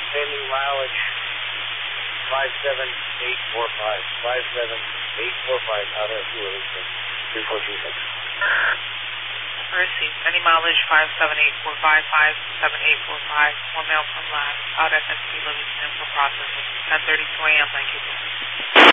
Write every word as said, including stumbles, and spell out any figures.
pending mileage five seven eight four five. five seven eight four five out of two four two six. Received. Any mileage five seven eight four five, five seven eight four five. One mail from last. Out at S P Livingston for processing. ten thirty-two a m Thank you.